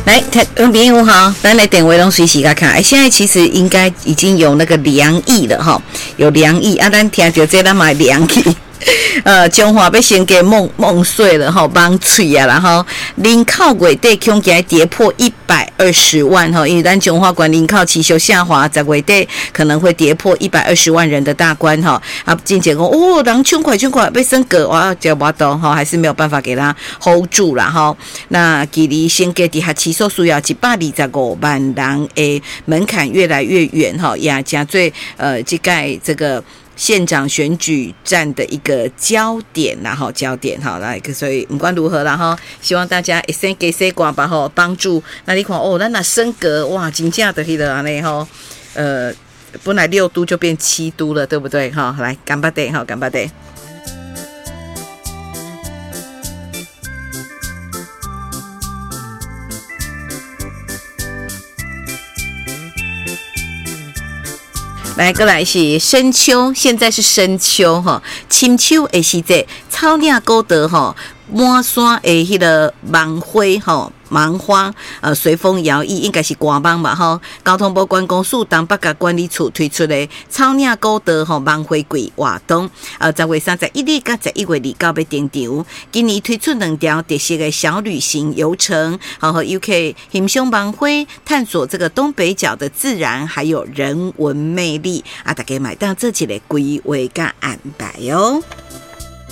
来，朋友好，咱来电话拢随时甲看。现在其实应该已经有那个凉意了哈，有凉意啊，咱听到这咱买凉意。中华要先给梦碎了哈，帮脆啊，然后人口月底恐惊跌破120万哈，因为咱中华管人口持续下滑，在月底可能会跌破120万人的大关哈。啊，进前讲哦，人穷快要升格哇，就无多哈，还是没有办法给他 hold 住啦哈。那距离先给底下起诉需要125万人的门槛越来越远哈，也加最这个。县长选举战的一个焦点啦，哈，焦点哈，来，所以不管如何啦哈，希望大家先给些瓜吧哈，帮助。那你看哦，咱那升格哇，真正的迄个安尼哈，本来6都就变7都了，对不对哈？来，干巴得哈，干巴得。来，过来是深秋，现在是深秋哈，深秋的时节，草嶺古道哈，满山的迄个芒花哈，芒花随风摇曳，应该是官芒吧哈。交通部观光署东北角管理处推出的草嶺古道哈芒花季活动，10月31日到11月29要登场。今年推出2条特色的小旅行游程，和又可以欣赏芒花，探索这个东北角的自然还有人文魅力啊！大家买到这几个规划跟安排哦。